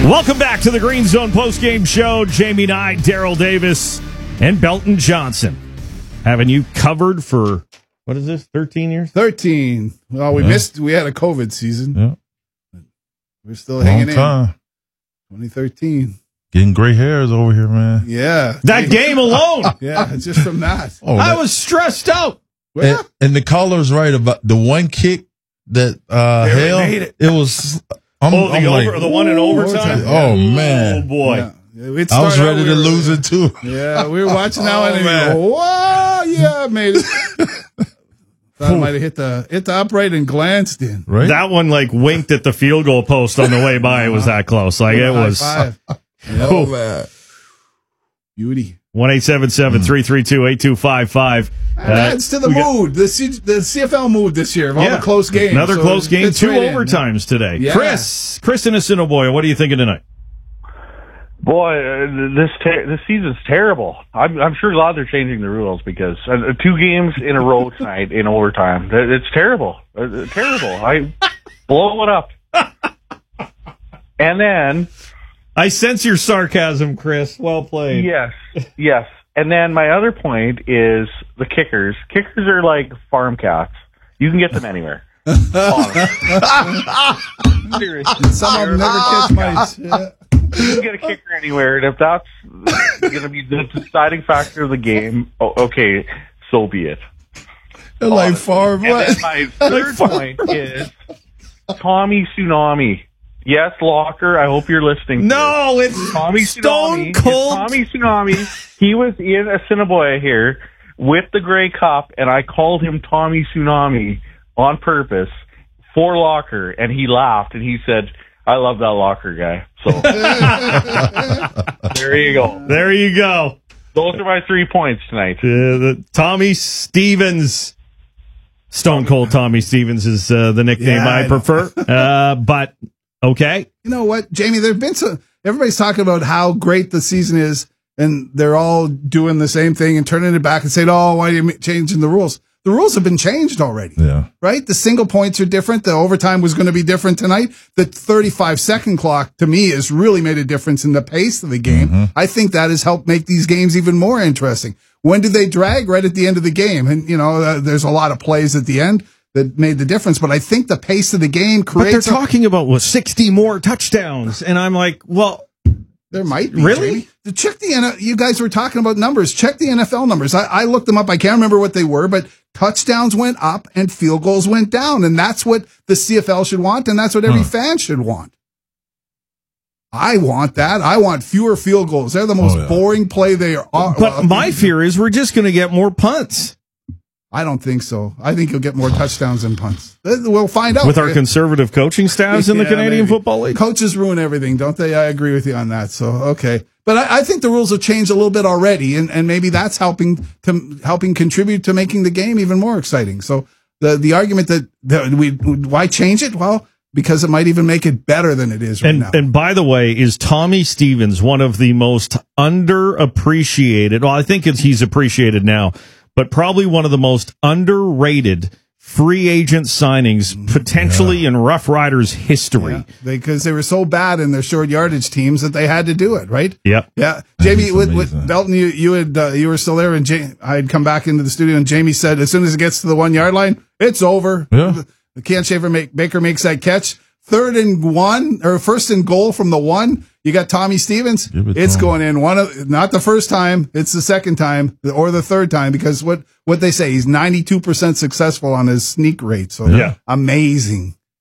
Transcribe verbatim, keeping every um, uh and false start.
Welcome back to the Green Zone postgame show. Jamie Nye, Daryl Davis, and Belton Johnson having you covered for, what is this, thirteen years? thirteen. Well, we yeah. missed, we had a COVID season. Yeah. We're still Long hanging time. in. twenty thirteen. Getting gray hairs over here, man. Yeah. That game alone. Yeah, just from that. Oh, I that, was stressed out. And, and the caller's right about the one kick that uh, hell, it. it was... I'm, oh, the, I'm over, like, the one in overtime? Oh, man. Oh, boy. Yeah. I was ready to we were, lose it, too. Yeah, we were watching that oh, one and man. we go, whoa, yeah, I made it. Thought I might have hit the, hit the upright and glanced in. Right? That one, like, winked at the field goal post on the way by. It was that close. Like, it was. Five. Oh, man. Beauty. one eight seven seven, three three two, eight two five five. That adds to the mood. Got, the, C, the C F L mood this year of all yeah, the close games. Another so close game, two right overtimes in. today. Yeah. Chris, Chris in Assiniboia, what are you thinking tonight? Boy, uh, this ter- this season's terrible. I'm, I'm sure glad they're changing the rules because uh, two games in a row tonight in overtime. It's terrible. Uh, terrible. I blow it up. And then... I sense your sarcasm, Chris. Well played. Yes, yes. And then my other point is the kickers. Kickers are like farm cats. You can get them anywhere. Seriously. Some of them never catch mice. Yeah. You can get a kicker anywhere, and if that's going to be the deciding factor of the game, oh, okay, so be it. They're like farm what? My third point is Tommy Tsunami. Yes, Locker, I hope you're listening. No, it's Tommy Stone Tsunami. Cold. It's Tommy Tsunami. He was in Assiniboia here with the Grey Cup, and I called him Tommy Tsunami on purpose for Locker, and he laughed, and he said, I love that Locker guy. So there you go. There you go. Those are my three points tonight. Uh, the Tommy Stevens. Stone Cold Tommy Stevens is uh, the nickname yeah, I, I prefer. uh, but... Okay. You know what, Jamie, there have been some, everybody's talking about how great the season is, and they're all doing the same thing and turning it back and saying, oh, why are you changing the rules? The rules have been changed already. Yeah. Right? The single points are different. The overtime was going to be different tonight. The thirty-five second clock, to me, has really made a difference in the pace of the game. Mm-hmm. I think that has helped make these games even more interesting. When do they drag? Right at the end of the game. And, you know, uh, there's a lot of plays at the end that made the difference, but I think the pace of the game creates... But they're a, talking about what, sixty more touchdowns, and I'm like, well... There might be. Really? Jamie. Check the N F L. You guys were talking about numbers. Check the N F L numbers. I, I looked them up. I can't remember what they were, but touchdowns went up and field goals went down, and that's what the C F L should want, and that's what every huh. fan should want. I want that. I want fewer field goals. They're the most oh, yeah. boring play they are. But uh, my fear is we're just going to get more punts. I don't think so. I think you'll get more touchdowns than punts. We'll find out. With our conservative coaching staffs in the yeah, Canadian maybe. Football League? Coaches ruin everything, don't they? I agree with you on that. So, okay. But I, I think the rules have changed a little bit already, and, and maybe that's helping to helping contribute to making the game even more exciting. So the, the argument that, that we why change it? Well, because it might even make it better than it is right and, now. And by the way, is Tommy Stevens one of the most underappreciated? Well, I think it's, he's appreciated now, but probably one of the most underrated free agent signings potentially yeah. in Rough Riders history. Because yeah. they, they were so bad in their short yardage teams that they had to do it, right? Yep. Yeah. Jamie, with, with Belton, you, you had, uh, you were still there, and Jamie, I had come back into the studio, and Jamie said, as soon as it gets to the one yard line, it's over. Yeah. Can't Shaver make, Baker makes that catch. Third and one, or first and goal from the one. You got Tommy Stevens. It's Tommy. Going in one of, not the first time. It's the second time or the third time, because what, what they say, he's ninety-two percent successful on his sneak rate. So yeah. amazing.